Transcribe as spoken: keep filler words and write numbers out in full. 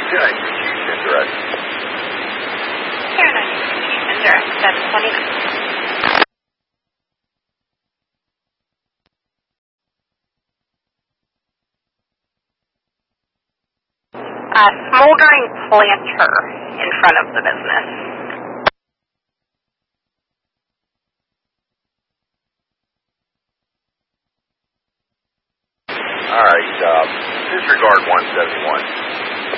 Can I use indirect? Here, no, indirect, seven twenty-nine. Uh, smoldering planter in front of the business. All right, uh, disregard one seventy-one.